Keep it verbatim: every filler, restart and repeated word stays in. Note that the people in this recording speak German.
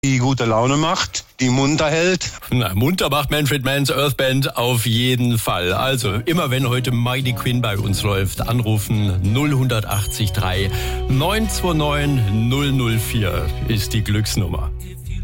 die gute Laune macht, die munter hält. Na, munter macht Manfred Mann's Earth Band auf jeden Fall. Also, immer wenn heute Mighty Quinn bei uns läuft, anrufen null acht drei neun zwei neun null null vier ist die Glücksnummer.